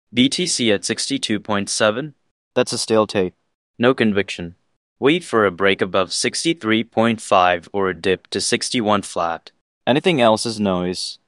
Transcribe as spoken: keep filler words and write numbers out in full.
B T C at sixty-two point seven. That's a stale tape. No conviction. Wait for a break above sixty-three point five or a dip to sixty-one flat. Anything else is noise.